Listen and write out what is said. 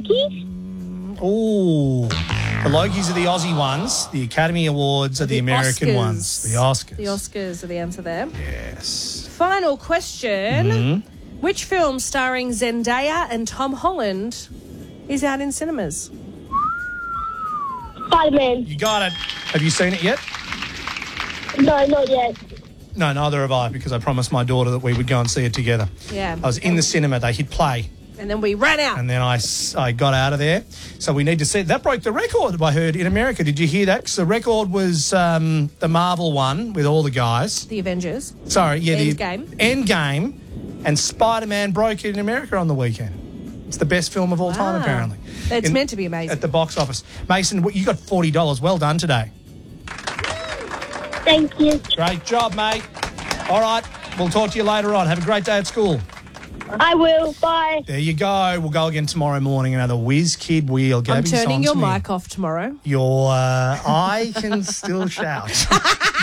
Loki? Ooh. The Lokies are the Aussie ones. The Academy Awards are the American Oscars. ones. The Oscars. The Oscars are the answer there. Yes. Final question. Which film starring Zendaya and Tom Holland is out in cinemas? Spider-Man. You got it. Have you seen it yet? No, not yet. No, neither have I, because I promised my daughter that we would go and see it together. Yeah. I was in the cinema. They hit play. And then we ran out. And then I got out of there. So we need to see. That broke the record, I heard, in America. Did you hear that? Because the record was the Marvel one with all the guys. The Avengers. Sorry, yeah. Endgame. The Endgame. And Spider-Man broke it in America on the weekend. It's the best film of all time, apparently. It's meant to be amazing. At the box office. Mason, you got $40. Well done today. Thank you. Great job, mate. All right, we'll talk to you later on. Have a great day at school. I will. Bye. There you go. We'll go again tomorrow morning. Another whiz kid wheel. I'm Gabby's turning on your to me. mic off tomorrow. I can still shout.